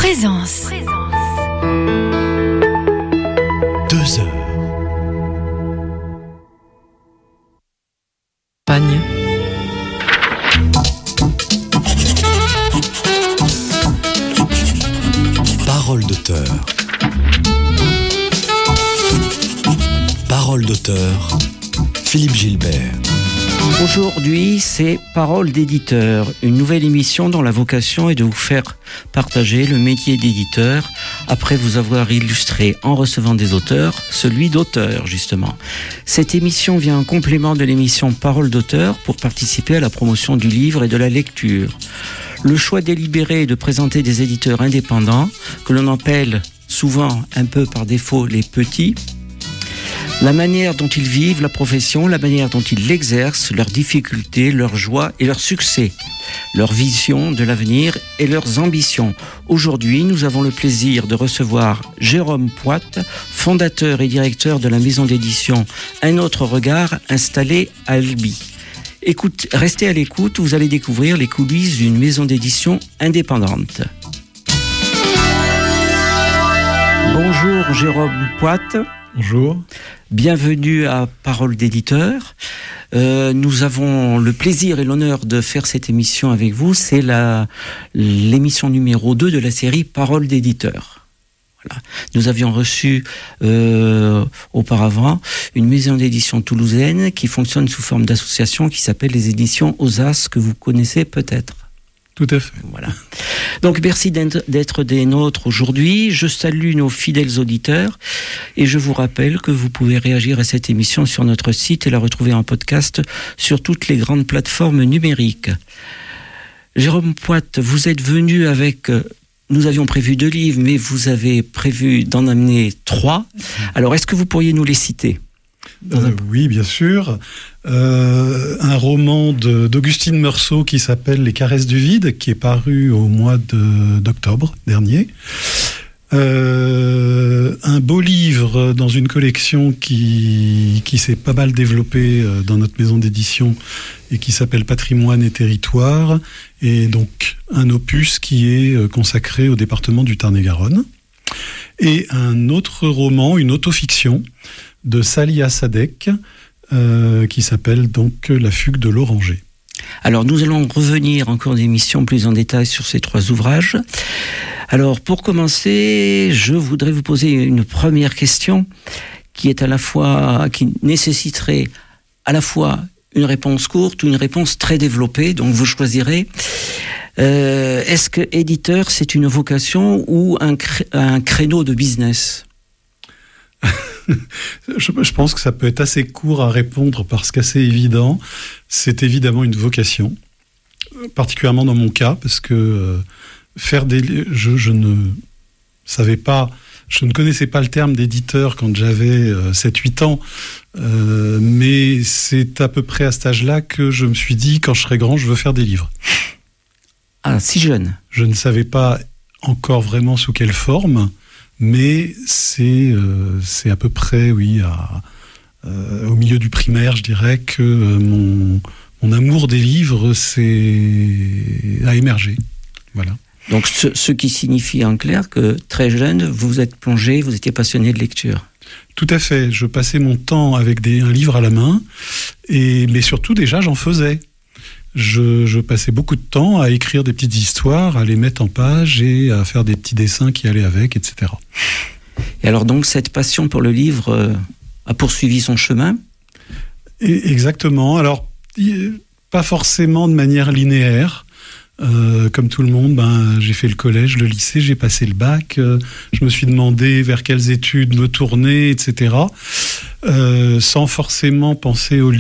Présence. 2 heures. Pagne. Parole d'auteur. Parole d'auteur. Philippe Gilbert. Aujourd'hui, c'est Parole d'éditeur, une nouvelle émission dont la vocation est de vous faire partager le métier d'éditeur après vous avoir illustré en recevant des auteurs, celui d'auteur justement. Cette émission vient en complément de l'émission Parole d'auteur pour participer à la promotion du livre et de la lecture. Le choix délibéré est de présenter des éditeurs indépendants que l'on appelle souvent un peu par défaut les petits. La manière dont ils vivent la profession, la manière dont ils l'exercent, leurs difficultés, leurs joies et leurs succès, leur vision de l'avenir et leurs ambitions. Aujourd'hui, nous avons le plaisir de recevoir Jérôme Poite, fondateur et directeur de la maison d'édition Un autre regard, installée à Albi. Restez à l'écoute, vous allez découvrir les coulisses d'une maison d'édition indépendante. Bonjour Jérôme Poite. Bonjour. Bienvenue à Parole d'éditeur. Nous avons le plaisir et l'honneur de faire cette émission avec vous. C'est l'émission numéro 2 de la série Parole d'éditeur. Voilà. Nous avions reçu auparavant une maison d'édition toulousaine qui fonctionne sous forme d'association qui s'appelle les éditions Osas, que vous connaissez peut-être. Tout à fait. Voilà. Donc merci d'être des nôtres aujourd'hui. Je salue nos fidèles auditeurs et je vous rappelle que vous pouvez réagir à cette émission sur notre site et la retrouver en podcast sur toutes les grandes plateformes numériques. Jérôme Poite, vous êtes venu avec... Nous avions prévu 2 livres, mais vous avez prévu d'en amener 3. Alors, est-ce que vous pourriez nous les citer ? Oui, bien sûr. Un roman d'Augustine Meursault qui s'appelle Les caresses du vide, qui est paru au mois d'octobre dernier. Un beau livre dans une collection qui s'est pas mal développée dans notre maison d'édition et qui s'appelle Patrimoine et territoire, et donc un opus qui est consacré au département du Tarn-et-Garonne. Et un autre roman, une autofiction de Salia Sadek, qui s'appelle donc La fugue de l'oranger. Alors nous allons revenir en cours d'émission plus en détail sur ces 3 ouvrages. Alors pour commencer, je voudrais vous poser une première question qui nécessiterait à la fois une réponse courte ou une réponse très développée, donc vous choisirez. Est-ce que éditeur, c'est une vocation ou un créneau de business ? Je pense que ça peut être assez court à répondre parce qu'assez évident. C'est évidemment une vocation, particulièrement dans mon cas, parce que je ne connaissais pas le terme d'éditeur quand j'avais 7-8 ans, mais c'est à peu près à cet âge-là que je me suis dit, quand je serai grand, je veux faire des livres. Ah, si jeune. Je ne savais pas encore vraiment sous quelle forme, mais c'est à peu près, oui, au milieu du primaire, je dirais que mon amour des livres a émergé. Voilà. Donc ce qui signifie en clair que très jeune, vous êtes plongé, vous étiez passionné de lecture. Tout à fait. Je passais mon temps avec un livre à la main, mais surtout déjà j'en faisais. Je passais beaucoup de temps à écrire des petites histoires, à les mettre en page et à faire des petits dessins qui allaient avec, etc. Et alors donc cette passion pour le livre a poursuivi son chemin ? Exactement. Alors, pas forcément de manière linéaire. Comme tout le monde, j'ai fait le collège, le lycée, j'ai passé le bac. Je me suis demandé vers quelles études me tourner, etc. Sans forcément penser au